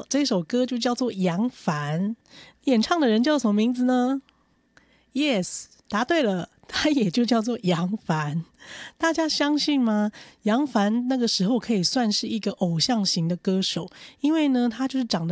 这首歌就叫做杨凡，演唱的人叫什么名字呢？ Yes， 答对了，他也就叫做杨凡。大家相信吗？杨凡那个时候可以算是一个偶像型的歌手，因为呢他就是长得